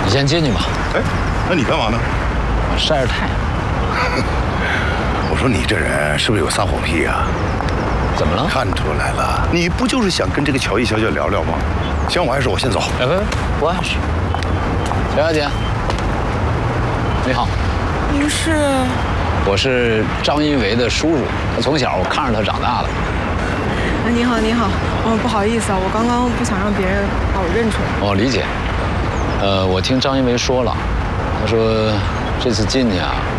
你先进去吧。 哎，那你干嘛呢？ 我晒晒太阳。 我说你这人是不是有撒谎癖啊？ 怎么了？ 看出来了，你不就是想跟这个乔艺小姐聊聊吗？行，我还是我先走。 哎，不碍事。乔小姐，你好。 您是？ 我是张一维的叔叔，从小我看着他长大的。 你好，你好。不好意思啊，我刚刚不想让别人把我认出来。 哦，理解。我听张一维说了，他说这次进去啊，